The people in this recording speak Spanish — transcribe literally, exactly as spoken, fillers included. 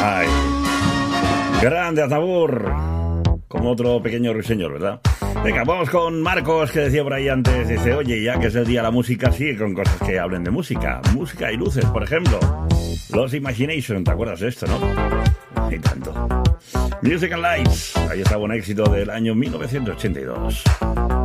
Ay, grande Aznavour. Como otro pequeño ruiseñor, ¿verdad? Venga, vamos con Marcos, que decía por ahí antes, dice, oye, ya que es el día de la música, sigue con cosas que hablen de música. Música y luces, por ejemplo. Los Imagination, ¿te acuerdas de esto, no? Ni tanto. Music and Lights, ahí está un éxito del año mil novecientos ochenta y dos.